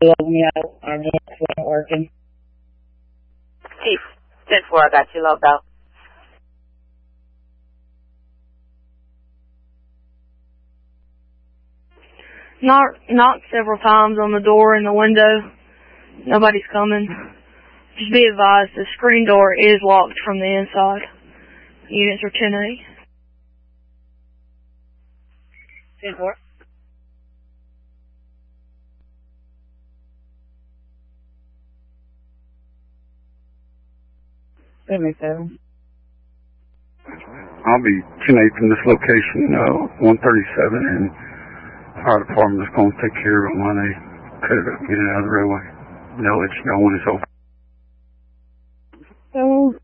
log me out. Our network wasn't working. Chief, 10-4, I got you logged out. Knocked several times on the door and the window. Nobody's coming. Just be advised, the screen door is locked from the inside. Units are 10-8. 10-4. I'll be 10-8 from this location, 137, and fire department is going to take care of it when they cut it up, get it out of the roadway. No, it's no one is open.